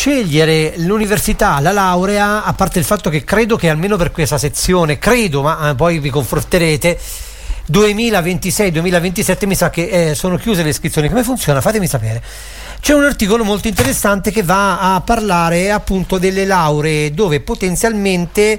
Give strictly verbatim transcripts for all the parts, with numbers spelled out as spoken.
scegliere l'università, la laurea, a parte il fatto che credo che almeno per questa sezione, credo, ma eh, poi vi confronterete, duemilaventisei duemilaventisette mi sa che eh, sono chiuse le iscrizioni. Come funziona? Fatemi sapere. C'è un articolo molto interessante che va a parlare appunto delle lauree dove potenzialmente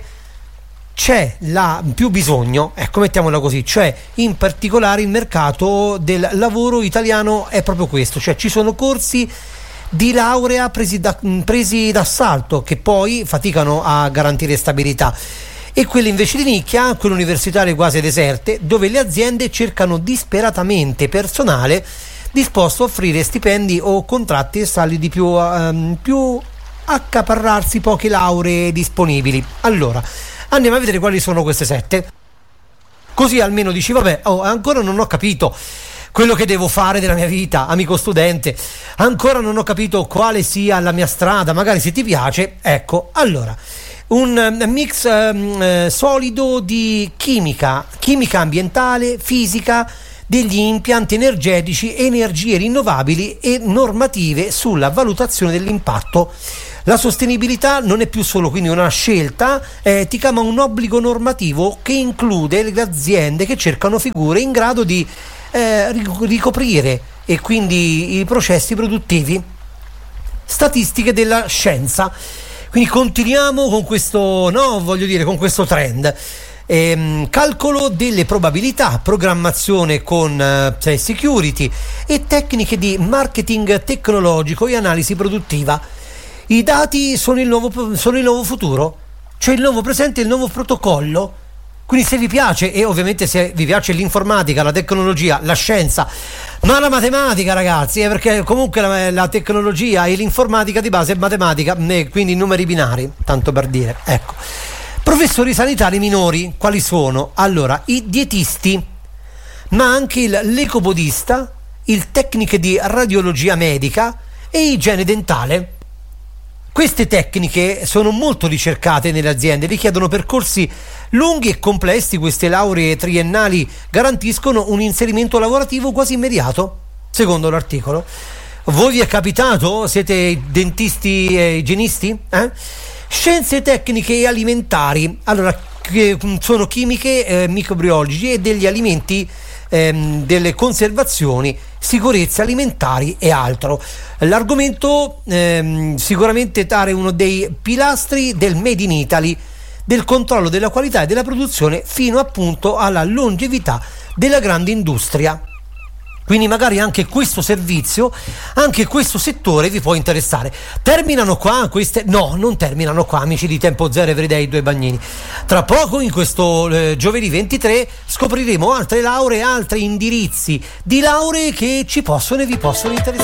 c'è la più bisogno, ecco, mettiamola così, cioè in particolare il mercato del lavoro italiano è proprio questo, cioè ci sono corsi di laurea presi, da, presi d'assalto che poi faticano a garantire stabilità, e quelle invece di nicchia, quelle universitarie quasi deserte, dove le aziende cercano disperatamente personale disposto a offrire stipendi o contratti e salari di più, um, più accaparrarsi poche lauree disponibili. Allora, andiamo a vedere quali sono queste sette, così almeno dici vabbè, oh, ancora non ho capito quello che devo fare della mia vita, amico studente, ancora non ho capito quale sia la mia strada, magari se ti piace, ecco, allora un mix um, solido di chimica, chimica ambientale, fisica, degli impianti energetici, energie rinnovabili e normative sulla valutazione dell'impatto. La sostenibilità non è più solo quindi una scelta etica, ma un obbligo normativo che include le aziende che cercano figure in grado di eh, ricoprire e quindi i processi produttivi. Statistiche della scienza. Quindi continuiamo con questo, no, voglio dire, con questo trend. Ehm, calcolo delle probabilità, programmazione con eh, security e tecniche di marketing tecnologico e analisi produttiva. I dati sono il nuovo, sono il nuovo futuro, cioè il nuovo presente e il nuovo protocollo. Quindi se vi piace, e ovviamente se vi piace l'informatica, la tecnologia, la scienza, ma la matematica, ragazzi, eh, perché comunque la, la tecnologia e l'informatica di base è matematica, eh, quindi numeri binari, tanto per dire, ecco. Professori sanitari minori, quali sono? Allora, i dietisti, ma anche il l'ecopodista, il tecniche di radiologia medica e igiene dentale. Queste tecniche sono molto ricercate nelle aziende, richiedono percorsi lunghi e complessi. Queste lauree triennali garantiscono un inserimento lavorativo quasi immediato, secondo l'articolo. Voi vi è capitato? Siete dentisti e igienisti? Eh? Scienze tecniche e alimentari, allora che sono chimiche, eh, microbiologi e degli alimenti, ehm, delle conservazioni, sicurezze alimentari e altro. L'argomento ehm, sicuramente dare uno dei pilastri del Made in Italy, del controllo della qualità e della produzione fino appunto alla longevità della grande industria. Quindi magari anche questo servizio, anche questo settore vi può interessare. Terminano qua queste? No, non terminano qua, amici di Tempo Zero Everyday due Bagnini. Tra poco, in questo eh, giovedì ventitré, scopriremo altre lauree, altri indirizzi di lauree che ci possono e vi possono interessare.